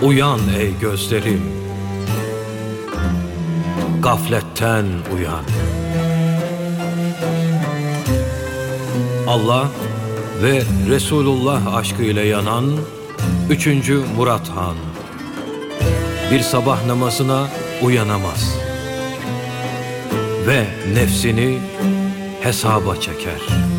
Uyan ey gözlerim, gafletten uyan. Allah ve Resulullah aşkıyla yanan 3. Murat Han bir sabah namazına uyanamaz ve nefsini hesaba çeker.